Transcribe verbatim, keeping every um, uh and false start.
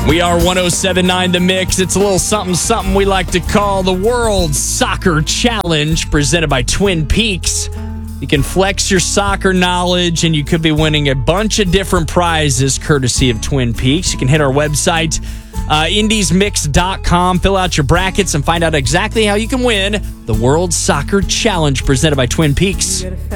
We are one oh seven point nine The Mix. It's a little something, something we like to call the World Soccer Challenge, presented by Twin Peaks. You can flex your soccer knowledge, and you could be winning a bunch of different prizes courtesy of Twin Peaks. You can hit our website, uh, indies mix dot com, fill out your brackets, and find out exactly how you can win the World Soccer Challenge, presented by Twin Peaks.